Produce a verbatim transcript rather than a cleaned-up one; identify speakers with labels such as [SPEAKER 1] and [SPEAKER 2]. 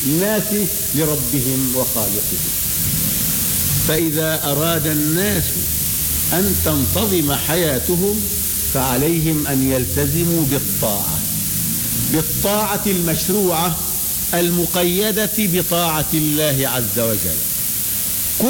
[SPEAKER 1] الناس لربهم وخالقهم. فإذا أراد الناس أن تنتظم حياتهم فعليهم أن يلتزموا بالطاعة، بالطاعة المشروعة المقيدة بطاعة الله عز وجل.